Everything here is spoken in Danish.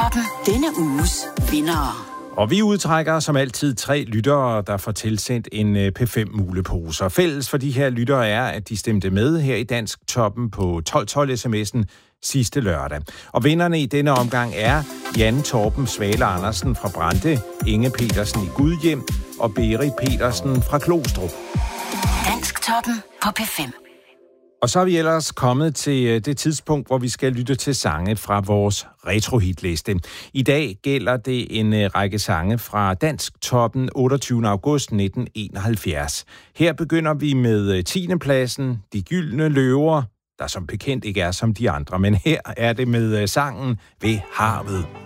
Dansktoppen. Denne uges vindere. Og vi udtrækker som altid 3 lyttere, der får tilsendt en P5-mulepose. Fælles for de her lyttere er, at de stemte med her i Dansktoppen på 1212 sms'en sidste lørdag. Og vinderne i denne omgang er Jan Torben Svale Andersen fra Brande, Inge Petersen i Gudhjem og Berit Petersen fra Klostrup. Dansktoppen på P5. Og så er vi ellers kommet til det tidspunkt, hvor vi skal lytte til sange fra vores retrohitliste. I dag gælder det en række sange fra Dansktoppen 28. august 1971. Her begynder vi med 10. pladsen, De Gyldne Løver, der som bekendt ikke er som de andre, men her er det med sangen Ved Havet.